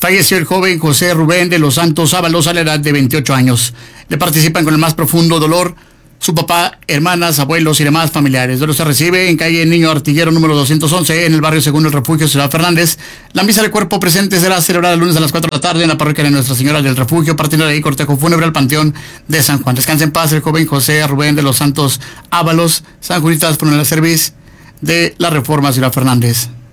Falleció el joven José Rubén de los Santos Ábalos a la edad de 28 años. Le participan con el más profundo dolor su papá, hermanas, abuelos y demás familiares. Duelo se recibe en calle Niño Artillero número 211 en el barrio Segundo el Refugio, Ciudad Fernández. La misa de cuerpo presente será celebrada el lunes a las 4 de la tarde en la parroquia de Nuestra Señora del Refugio. Partiendo de ahí, cortejo fúnebre al Panteón de San Juan. Descanse en paz el joven José Rubén de los Santos Ábalos, San Juditas Funeral Service de la Reforma, Ciudad Fernández.